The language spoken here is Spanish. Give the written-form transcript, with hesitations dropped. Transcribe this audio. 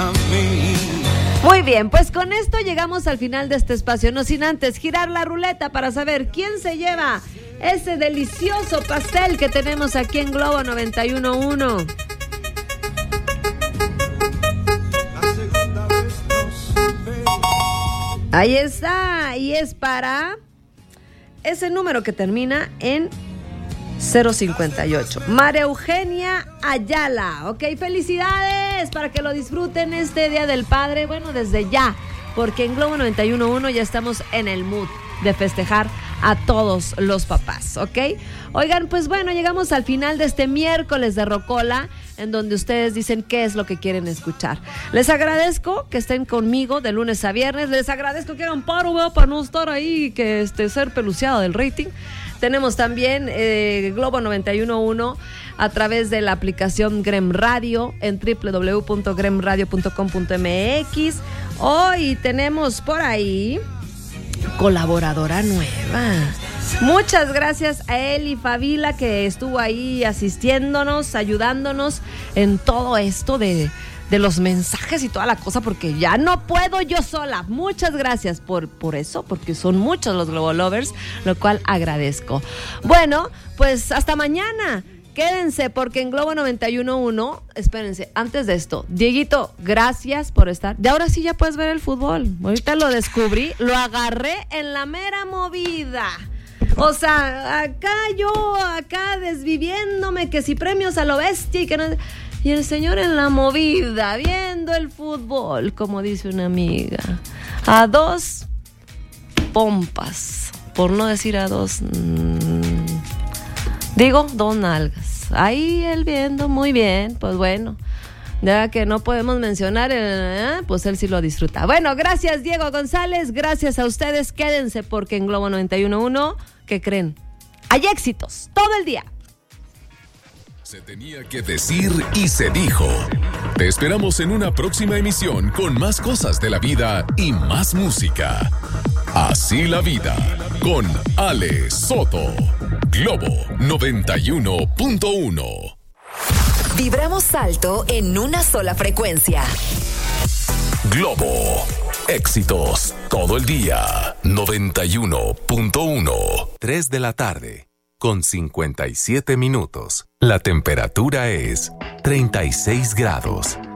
a mí. Muy bien, pues con esto llegamos al final de este espacio, no sin antes girar la ruleta para saber quién se lleva ese delicioso pastel que tenemos aquí en Globo 91.1. Ahí está, y es para ese número que termina en 058. María Eugenia Ayala, ok, felicidades para que lo disfruten este Día del Padre, bueno, desde ya, porque en Globo 91.1 ya estamos en el mood de festejar a todos los papás, ¿ok? Oigan, pues bueno, llegamos al final de este miércoles de Rocola, en donde ustedes dicen qué es lo que quieren escuchar. Les agradezco que estén conmigo de lunes a viernes, les agradezco que hagan paro, ¿verdad? Para no estar ahí, que ser peluciado del rating. Tenemos también Globo 91.1 a través de la aplicación Grem Radio en www.gremradio.com.mx. Hoy tenemos por ahí colaboradora nueva. Muchas gracias a Eli Favila, que estuvo ahí asistiéndonos, ayudándonos en todo esto de los mensajes y toda la cosa, porque ya no puedo yo sola. Muchas gracias por eso, porque son muchos los Globo Lovers, lo cual agradezco. Bueno, pues hasta mañana. Quédense porque en Globo 91.1, espérense, antes de esto, Dieguito, gracias por estar. De ahora sí ya puedes ver el fútbol. Ahorita lo descubrí, lo agarré en la mera movida. O sea, acá desviviéndome, que si premios a lo bestia y que no... Y el señor en la movida, viendo el fútbol, como dice una amiga, a dos pompas, por no decir a dos... Digo, dos nalgas. Ahí él viendo, muy bien, pues bueno. Ya que no podemos mencionar, pues él sí lo disfruta. Bueno, gracias Diego González, gracias a ustedes. Quédense porque en Globo 91.1, ¿qué creen? Hay éxitos todo el día. Se tenía que decir y se dijo. Te esperamos en una próxima emisión con más cosas de la vida y más música. Así la vida, con Ale Soto. Globo 91.1. Vibramos alto en una sola frecuencia. Globo. Éxitos todo el día. 91.1. 3 de la tarde. Con 57 minutos. La temperatura es 36 grados.